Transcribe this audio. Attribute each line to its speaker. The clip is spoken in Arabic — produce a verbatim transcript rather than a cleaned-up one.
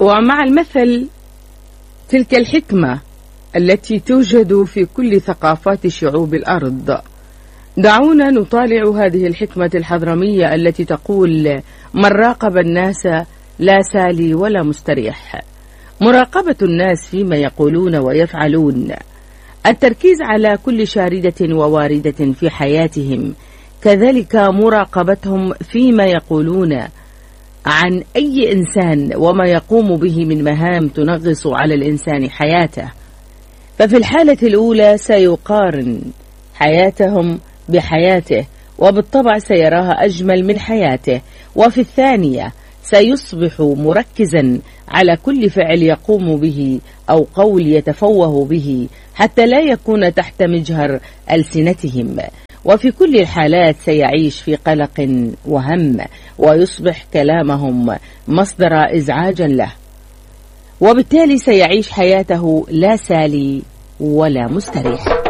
Speaker 1: ومع المثل تلك الحكمة التي توجد في كل ثقافات شعوب الأرض. دعونا نطالع هذه الحكمة الحضرمية التي تقول: من راقب الناس لا سالي ولا مستريح. مراقبة الناس فيما يقولون ويفعلون، التركيز على كل شاردة وواردة في حياتهم، كذلك مراقبتهم فيما يقولون عن أي إنسان وما يقوم به من مهام تنغص على الإنسان حياته. ففي الحالة الأولى سيقارن حياتهم بحياته، وبالطبع سيراها أجمل من حياته. وفي الثانية سيصبح مركزا على كل فعل يقوم به أو قول يتفوه به، حتى لا يكون تحت مجهر ألسنتهم. وفي كل الحالات سيعيش في قلق وهم، ويصبح كلامهم مصدر إزعاج له، وبالتالي سيعيش حياته لا سالي ولا مستريح.